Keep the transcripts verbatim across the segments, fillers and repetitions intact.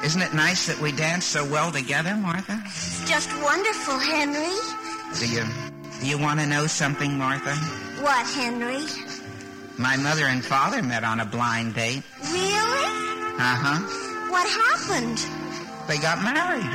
Isn't it nice that we dance so well together, Martha? It's just wonderful, Henry. Do you, do you want to know something, Martha? What, Henry? My mother and father met on a blind date. Really? Uh-huh. What happened? They got married.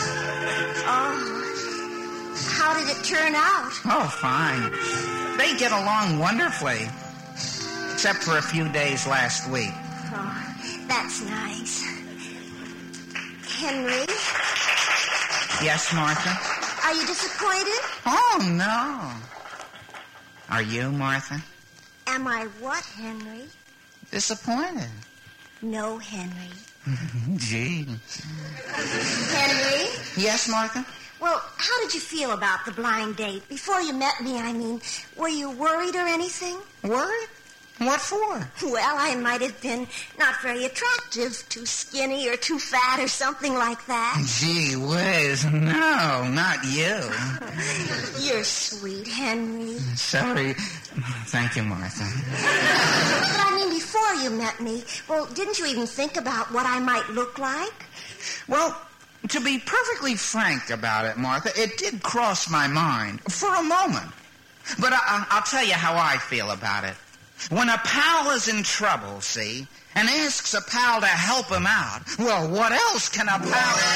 Oh. How did it turn out? Oh, fine. They get along wonderfully. Except for a few days last week. Oh, that's nice. Henry? Yes, Martha? Are you disappointed? Oh, no. Are you, Martha? Am I what, Henry? Disappointed. No, Henry. Gee. Henry? Yes, Martha? Well, how did you feel about the blind date? Before you met me, I mean, were you worried or anything? Worried? What for? Well, I might have been not very attractive, too skinny or too fat or something like that. Gee whiz, no, not you. You're sweet, Henry. Sorry. Thank you, Martha. But I mean, before you met me, well, didn't you even think about what I might look like? Well, to be perfectly frank about it, Martha, it did cross my mind for a moment. But I, I'll tell you how I feel about it. When a pal is in trouble, see, and asks a pal to help him out, well, what else can a pal...